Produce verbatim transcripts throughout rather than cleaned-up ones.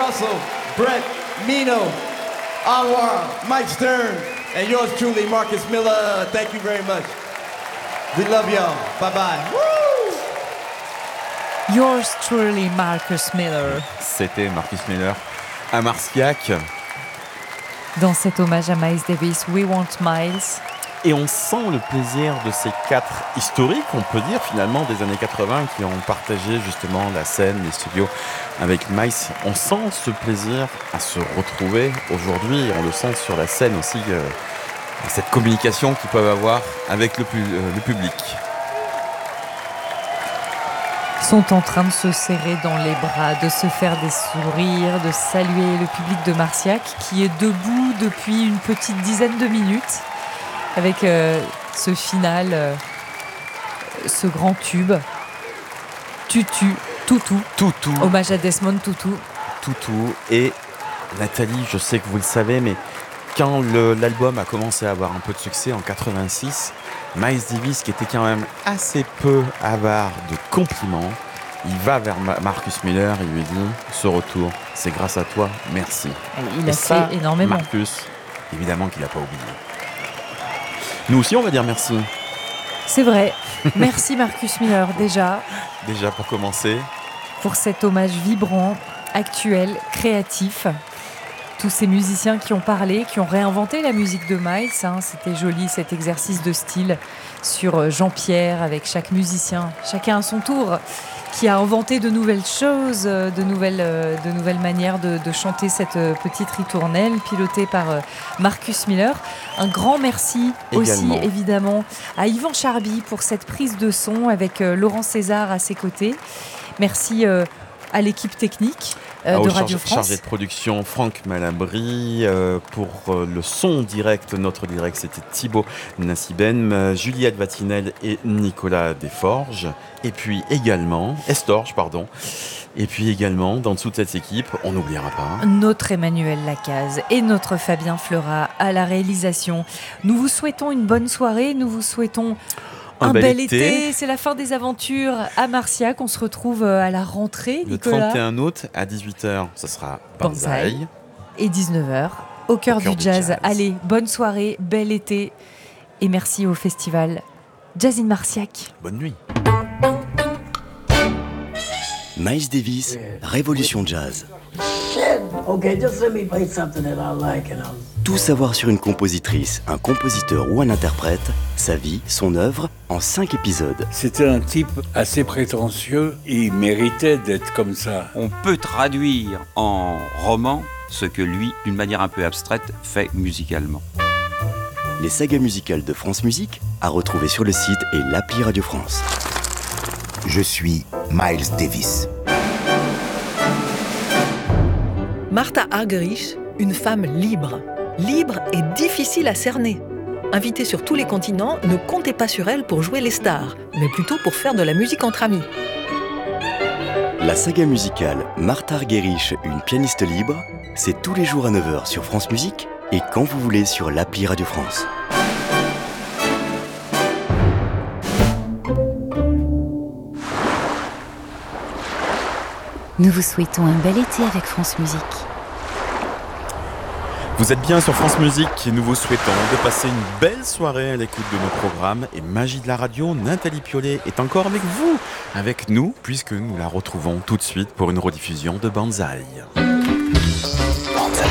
Russell, Brett, Mino, Anwar, Mike Stern, and yours truly, Marcus Miller. Thank you very much. We love y'all. Bye-bye. Woo! Yours truly, Marcus Miller. C'était Marcus Miller à Marciac. Dans cet hommage à Miles Davis, We Want Miles. Et on sent le plaisir de ces quatre historiques, on peut dire finalement, des années quatre-vingts qui ont partagé justement la scène, les studios avec Miles. On sent ce plaisir à se retrouver aujourd'hui, on le sent sur la scène aussi, euh, cette communication qu'ils peuvent avoir avec le, pu- euh, le public. Sont en train de se serrer dans les bras, de se faire des sourires, de saluer le public de Marciac qui est debout depuis une petite dizaine de minutes. Avec euh, ce final, euh, ce grand tube, Tutu, Toutou, Toutou. Hommage à Desmond Tutu. Toutou. Et Nathalie, je sais que vous le savez, mais quand le, l'album a commencé à avoir un peu de succès en quatre-vingt-six, Miles Davis, qui était quand même assez peu avare de compliments, il va vers Ma- Marcus Miller et lui dit « Ce retour, c'est grâce à toi, merci ». Il Et a ça, fait énormément. Marcus, évidemment qu'il n'a pas oublié. Nous aussi, on va dire merci. C'est vrai. Merci Marcus Miller déjà Déjà pour commencer. pour cet hommage vibrant, actuel, créatif. Tous ces musiciens qui ont parlé, qui ont réinventé la musique de Miles. Hein. C'était joli cet exercice de style sur Jean-Pierre avec chaque musicien, chacun à son tour, qui a inventé de nouvelles choses, de nouvelles, de nouvelles manières de, de chanter cette petite ritournelle pilotée par Marcus Miller. Un grand merci Également. aussi évidemment à Yvan Charby pour cette prise de son avec Laurent César à ses côtés. Merci à l'équipe technique euh, Ah, de au Radio chargé, France. chargé de production Franck Malabry, euh, pour euh, le son direct, notre direct, c'était Thibaut Nassibem, euh, Juliette Vatinel et Nicolas Desforges, et puis également, Estorge, pardon, et puis également, dans dessous de cette équipe, on n'oubliera pas, Notre Emmanuel Lacaze et notre Fabien Fleurat à la réalisation. Nous vous souhaitons une bonne soirée, nous vous souhaitons un, un bel, bel été. été. C'est la fin des aventures à Marciac. On se retrouve à la rentrée, le Nicolas. trente et un août à dix-huit heures, ce sera Banzai. Banzai. Et dix-neuf heures, au cœur, au cœur du, du jazz. jazz. Allez, bonne soirée, bel été. Et merci au festival Jazz in Marciac. Bonne nuit. Miles Davis, Révolution Jazz. Okay, just let me play something that I like and I'll... Tout savoir sur une compositrice, un compositeur ou un interprète, sa vie, son œuvre, en cinq épisodes. C'était un type assez prétentieux, il méritait d'être comme ça. On peut traduire en roman ce que lui, d'une manière un peu abstraite, fait musicalement. Les sagas musicales de France Musique, à retrouver sur le site et l'appli Radio France. Je suis Miles Davis. Martha Argerich, une femme libre. Libre et difficile à cerner. Invitée sur tous les continents, ne comptez pas sur elle pour jouer les stars, mais plutôt pour faire de la musique entre amis. La saga musicale Martha Argerich, une pianiste libre, c'est tous les jours à neuf heures sur France Musique et quand vous voulez sur l'appli Radio France. Nous vous souhaitons un bel été avec France Musique. Vous êtes bien sur France Musique et nous vous souhaitons de passer une belle soirée à l'écoute de nos programmes. Et Magie de la radio, Nathalie Piolet est encore avec vous, avec nous, puisque nous la retrouvons tout de suite pour une rediffusion de Banzai. Banzai.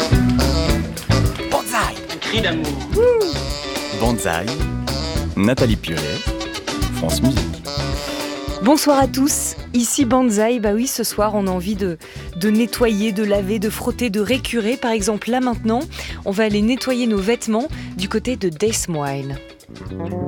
Banzai. Un cri d'amour. Banzai. Nathalie Piolet, France Musique. Bonsoir à tous, ici Banzai. Bah oui, ce soir on a envie de, de nettoyer, de laver, de frotter, de récurer. Par exemple là maintenant, on va aller nettoyer nos vêtements du côté de Des Moines.